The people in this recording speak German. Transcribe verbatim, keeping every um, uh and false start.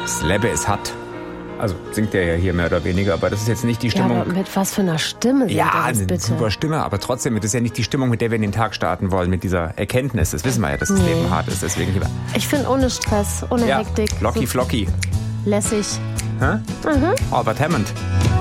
Das Leben ist hart. Also singt er ja hier mehr oder weniger, aber das ist jetzt nicht die Stimmung. Ja, aber mit was für einer Stimme singt ja, er das eine bitte? super Stimme, aber trotzdem, das ist ja nicht die Stimmung, mit der wir in den Tag starten wollen, mit dieser Erkenntnis. Das wissen wir ja, dass das Nee. Leben hart ist. Deswegen lieber. Ich finde ohne Stress, ohne Ja, Hektik. locky so flocky. lässig. Hä? Mhm. Albert Hammond.